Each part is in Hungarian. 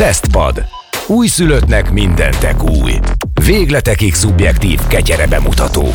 Tesztpad. Újszülöttnek mindentek új. Végletekig szubjektív ketyere bemutató.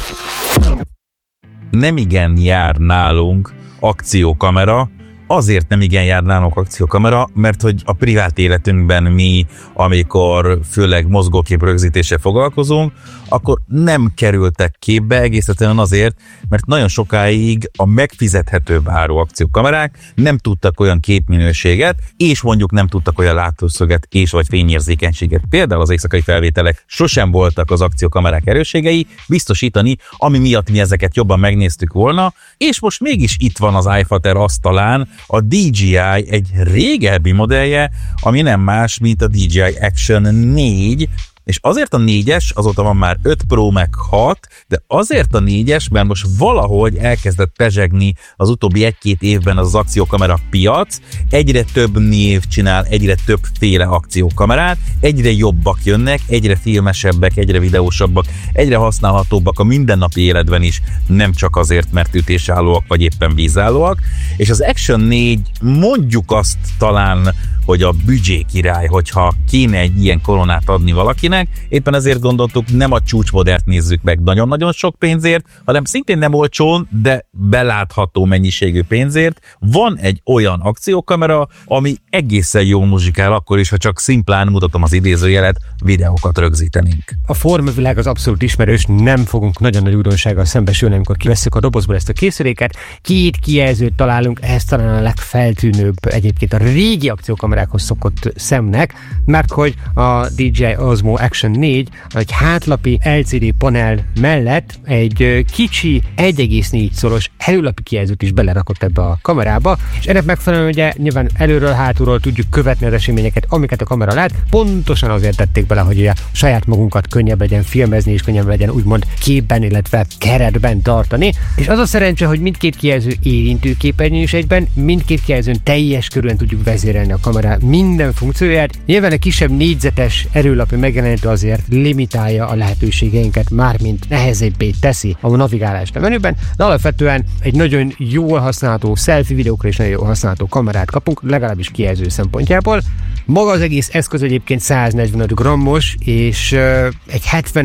Nemigen jár nálunk akciókamera, azért nem igen jár nálunk akciókamera, mert hogy a privát életünkben mi, amikor főleg mozgókép rögzítéssel foglalkozunk, akkor nem kerültek képbe egész egyszerűen azért, mert nagyon sokáig a megfizethetőbb áru akciókamerák nem tudtak olyan képminőséget, és mondjuk nem tudtak olyan látószöget és vagy fényérzékenységet. Például az éjszakai felvételek sosem voltak az akciókamerák erősségei biztosítani, ami miatt mi ezeket jobban megnéztük volna, és most mégis itt van az iFater asztalán a DJI egy régebbi modellje, ami nem más, mint a DJI Action 4, és azért a 4-es, azóta van már 5 Pro meg 6, de azért a 4-es, mert most valahogy elkezdett pezsegni az utóbbi 1-2 évben az akciókamera piac, egyre több név csinál, egyre többféle akciókamerát, egyre jobbak jönnek, egyre filmesebbek, egyre videósabbak, egyre használhatóbbak a mindennapi életben is, nem csak azért, mert ütésállóak vagy éppen vízállóak, és az Action 4 mondjuk azt talán, hogy a büdzsé király, hogyha kéne egy ilyen koronát adni valakinek, éppen ezért gondoltuk, nem a csúcsmodellt nézzük meg nagyon-nagyon sok pénzért, hanem szintén nem olcsón, de belátható mennyiségű pénzért. Van egy olyan akciókamera, ami egészen jól muzsikál akkor is, ha csak szimplán mutatom az idézőjelet, videókat rögzítenénk. A formavilág az abszolút ismerős, nem fogunk nagyon nagy újdonsággal szembesülni, amikor kivesszük a dobozból ezt a készüléket. 2 kijelzőt találunk, ez talán a legfeltűnőbb egyébként a régi akciókamerákhoz szokott szemnek, mert hogy a DJI Osmo Action 4 egy hátlapi LCD panel mellett egy kicsi 1,4 szoros előlapi kijelzőt is belerakott ebbe a kamerába, és ennek megfelelően ugye nyilván előről, hátulról tudjuk követni az eseményeket, amiket a kamera lát, pontosan azért tették bele, hogy ugye saját magunkat könnyebb legyen filmezni, és könnyebb legyen úgymond képben, illetve keretben tartani, és az a szerencse, hogy mindkét kijelző érintő képernyőn is egyben, mindkét kijelzőn teljes körülön tudjuk vezérelni a kamera minden funkcióját. Nyilván a kisebb négyzetes erőlapi megjelenítő azért limitálja a lehetőségeinket, mármint nehezebbé teszi a navigálást a menüben, de alapvetően egy nagyon jól használható selfie videókra és nagyon jól használható kamerát kapunk, legalábbis kijelző szempontjából. Maga az egész eszköz egyébként 145 grammos, és egy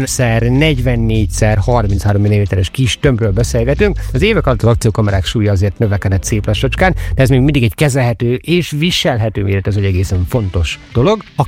70x44x33 mm-es kis tömbről beszélgetünk. Az évek alatt az akciókamerák súlya azért növekedett szép lassacskán, de ez még mindig egy kezelhető és viselhető méret, ez egy egészen fontos dolog. A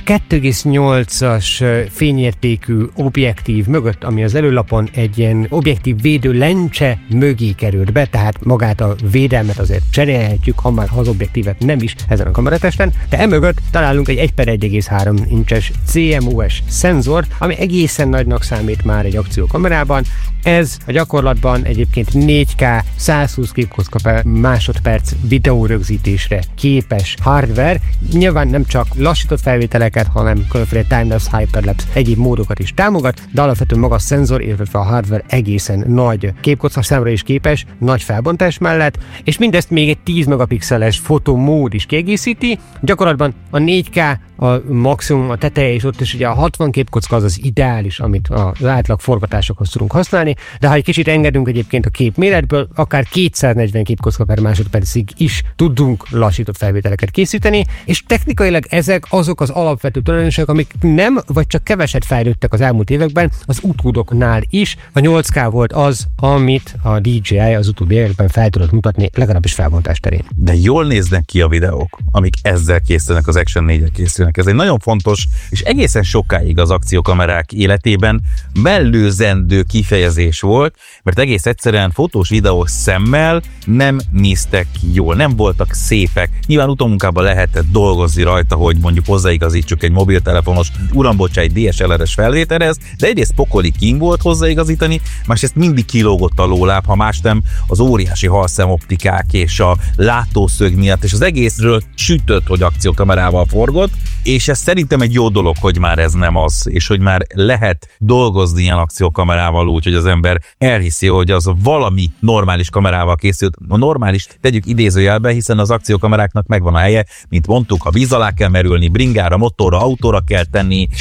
2,8-as fényértékű objektív mögött, ami az előlapon egy ilyen objektív védő lencse mögé került be, tehát magát a védelmet azért cserélhetjük, ha már az objektívet nem is ezen a kameratesten, de emögött találunk egy 1/1,3 incses CMOS szenzort, ami egészen nagynak számít már egy akciókamerában. Ez a gyakorlatban egyébként 4K 120 képkocka per másodperc videórögzítésre képes hardware. Nyilván nem csak lassított felvételeket, hanem különféle timelapse, hyperlapse, egyéb módokat is támogat, de alapvetően maga a szenzor, illetve a hardware egészen nagy képkocka számra is képes, nagy felbontás mellett, és mindezt még egy 10 megapixeles fotomód is kiegészíti. Gyakorlatban a 4K a maximum, a teteje, és ott is ugye a 60 képkocka az ideális, amit az átlag forgatásokhoz tudunk használni, de ha egy kicsit engedünk egyébként a kép méretből, akár 240 képkocka per másodpercig is tudunk lassított felvételeket készíteni, és technikailag ezek azok az alapvető tulajdonságok, amik nem, vagy csak keveset fejlődtek az elmúlt években, az utódoknál is. A 8K volt az, amit a DJI az utóbbi években fel tudott mutatni, legalábbis felbontás terén. De jól néznek ki a videók, amik ezzel készülnek, az Action 4-el készülnek. Ez egy nagyon fontos, és egészen sokáig az akciókamerák életében mellőzendő kifejezés volt, mert egész egyszerűen fotós videós szemmel nem néztek jól, nem voltak szépek. Nyilván utómunkában lehetett dolgozni rajta, hogy mondjuk hozzáigazítsuk egy mobiltelefonos, egy DSLR-es felvételhez, de egyrészt pokoli kín volt hozzáigazítani, másrészt mindig kilógott a lóláb, ha más nem, az óriási halszemoptikák és a látószög miatt, és az egészről sütött, hogy akciókamerával forgott, és ez szerintem egy jó dolog, hogy már ez nem az, és hogy már lehet dolgozni ilyen akciókamerával úgy, hogy az ember elhiszi, hogy az valami normális kamerával készült. A normális, tegyük idézőjelbe, hiszen az akciókameráknak megvan a helye, mint mondtuk, ha víz alá kell merülni, bringára, motorra, autóra kell tenni, stb.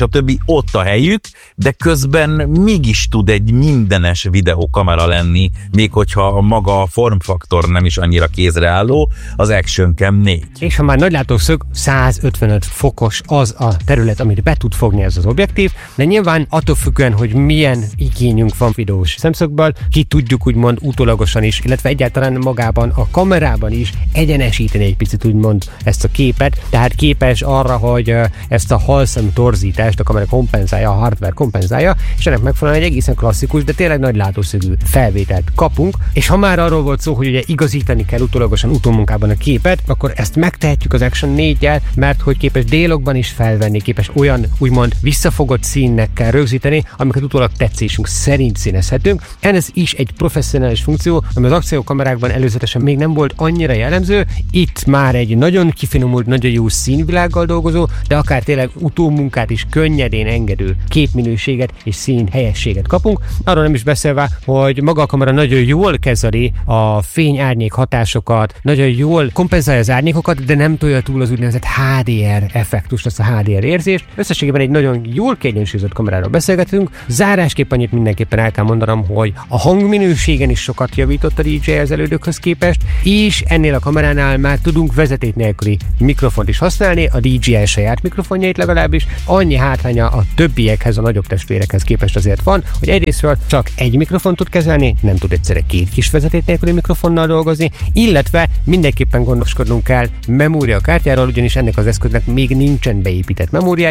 stb. Ott a helyük, de közben mégis tud egy mindenes videókamera lenni, még hogyha maga a formfaktor nem is annyira kézreálló, az Action Cam 4. És ha már nagylátószög, 155 fokos az a terület, amit be tud fogni ez az objektív, de nyilván attól függően, hogy milyen igényünk van videós szemszögből, ki tudjuk úgymond utólagosan is, illetve egyáltalán magában a kamerában is egyenesíteni egy picit úgymond ezt a képet, tehát képes arra, hogy ezt a halszem torzítást a kamera kompenzálja, a hardware kompenzálja, és ennek megfelelően egy egészen klasszikus, de tényleg nagy látószögű felvételt kapunk, és ha már arról volt szó, hogy ugye igazítani kell utólagosan utómunkában a képet, akkor ezt megtehetjük az Action 4-jel, mert hogy képes délokban is felvenni, képes olyan úgymond visszafogott színekkel rögzíteni, amiket utólag tetszésünk szerint színezhetünk. Ez is egy professzionális funkció, ami az akciókamerákban előzetesen még nem volt annyira jellemző. Itt már egy nagyon kifinomult, nagyon jó színvilággal dolgozó, de akár tényleg utómunkát is könnyedén engedő képminőséget és színhelyességet kapunk. Arról nem is beszélve, hogy maga a kamera nagyon jól kezeli a fény-árnyék hatásokat, nagyon jól kompenzálja az árnyékokat, de nem tolja túl az úgynevezett HDR effektust, azt a HDR érzést. Összességében egy nagyon jól kiegyensúlyozott kameráról beszélgetünk. Zárásképp annyit mindenképpen el kell mondanom, hogy a hangminőségen is sokat javított a DJI az elődökhöz képest, és ennél a kameránál már tudunk vezeték nélküli mikrofont is használni, a DJI saját mikrofonjait legalábbis. Annyi hátránya a többiekhez, a nagyobb testvérekhez képest azért van, hogy egyrésztről csak egy mikrofon tud kezelni, nem tud egyszerre két kis vezeték nélküli mikrofonnal dolgozni, illetve mindenképpen gondoskodnunk kell memóriakártyáról, ugyanis ennek az eszköznek még nincsen beépített memóriája,